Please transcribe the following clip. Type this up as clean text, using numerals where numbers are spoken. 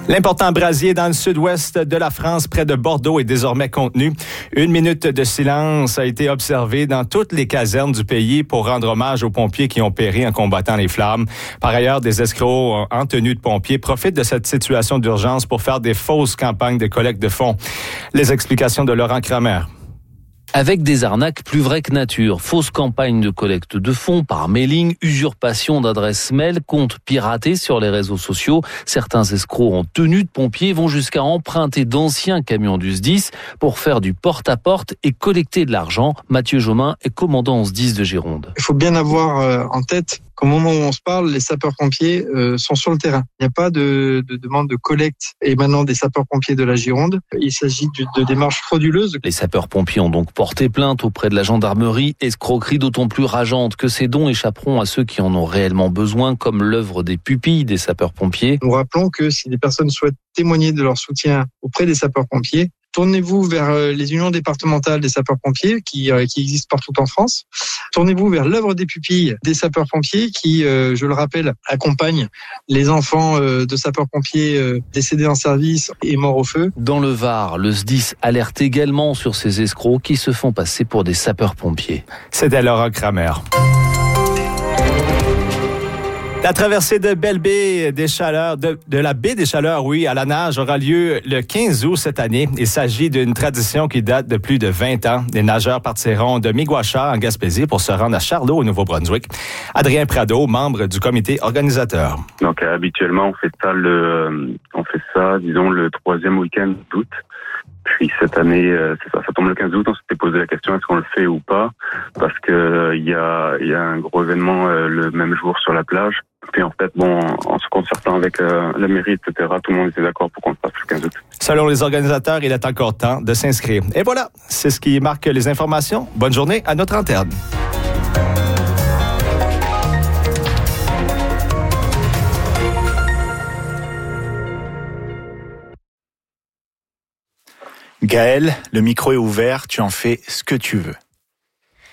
L'important brasier dans le sud-ouest de la France, près de Bordeaux, est désormais contenu. 1 minute de silence a été observée dans toutes les casernes du pays pour rendre hommage aux pompiers qui ont péri en combattant les flammes. Par ailleurs, des escrocs en tenue de pompiers profitent de cette situation d'urgence pour faire des fausses campagnes de collecte de fonds. Les explications de Laurent Kramer. Avec des arnaques plus vraies que nature, fausses campagnes de collecte de fonds par mailing, usurpation d'adresses mail, comptes piratés sur les réseaux sociaux. Certains escrocs en tenue de pompiers vont jusqu'à emprunter d'anciens camions du SDIS pour faire du porte-à-porte et collecter de l'argent. Mathieu Jomain est commandant au SDIS de Gironde. Il faut bien avoir en tête qu'au moment où on se parle, les sapeurs-pompiers sont sur le terrain. Il n'y a pas de demande de collecte émanant des sapeurs-pompiers de la Gironde. Il s'agit de démarches frauduleuses. Les sapeurs-pompiers ont donc porté plainte auprès de la gendarmerie. Escroquerie d'autant plus rageante que ces dons échapperont à ceux qui en ont réellement besoin, comme l'œuvre des pupilles des sapeurs-pompiers. Nous rappelons que si des personnes souhaitent témoigner de leur soutien auprès des sapeurs-pompiers, tournez-vous vers les unions départementales des sapeurs-pompiers qui existent partout en France. Tournez-vous vers l'œuvre des pupilles des sapeurs-pompiers qui, je le rappelle, accompagnent les enfants de sapeurs-pompiers décédés en service et morts au feu. Dans le Var, le SDIS alerte également sur ces escrocs qui se font passer pour des sapeurs-pompiers. C'était Laurent Kramer. La traversée de Belle-Baie des Chaleurs, de la baie des Chaleurs, à la nage, aura lieu le 15 août cette année. Il s'agit d'une tradition qui date de plus de 20 ans. Les nageurs partiront de Miguacha, en Gaspésie, pour se rendre à Charlot, au Nouveau-Brunswick. Adrien Prado, membre du comité organisateur. Donc, habituellement, on fait ça, disons, le 3e week-end d'août. Puis cette année, ça tombe le 15 août, on s'était posé la question, est-ce qu'on le fait ou pas? Parce que il y a un gros événement le même jour sur la plage. Puis en fait, en se concertant avec la mairie, etc., tout le monde était d'accord pour qu'on le fasse le 15 août. Selon les organisateurs, il est encore temps de s'inscrire. Et voilà, c'est ce qui marque les informations. Bonne journée à notre antenne. Gaël, le micro est ouvert, tu en fais ce que tu veux.